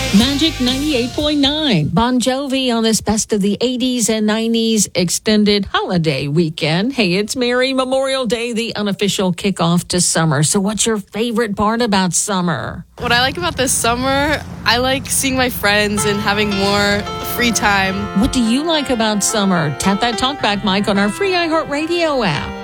Magic 98.9. Bon Jovi on this best of the 80s and 90s extended holiday weekend. Hey, it's Merry Memorial Day, the unofficial kickoff to summer. So what's your favorite part about summer? What I like about this summer, I like seeing my friends and having more free time. What do you like about summer? Tap that talkback mic on our free iHeartRadio app.